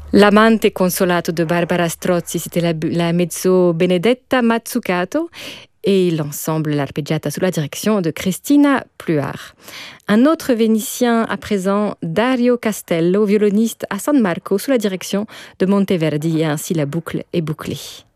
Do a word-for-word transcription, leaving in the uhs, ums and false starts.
L'amante consolato de Barbara Strozzi, c'était la, la mezzo Benedetta Mazzucato et l'ensemble l'arpeggiata sous la direction de Cristina Pluart. Un autre Vénitien à présent, Dario Castello, violoniste à San Marco sous la direction de Monteverdi, et ainsi la boucle est bouclée.